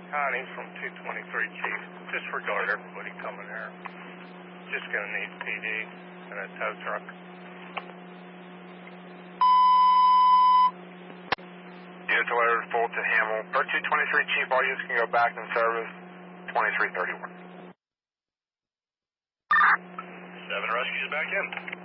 Connie from 223 Chief. Disregard everybody coming here. Just gonna need PD and a tow truck. Unit delivered full to Hamill. Per 223 Chief, all units can go back in service. 2331. 7 rescues back in.